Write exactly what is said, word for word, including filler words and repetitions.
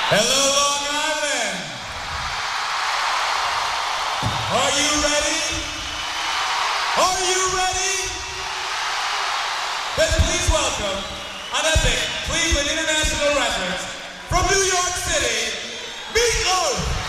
Hello, Long Island. Are you ready? Are you ready? Then please welcome an epic Cleveland International Records from New York City, Meat Loaf.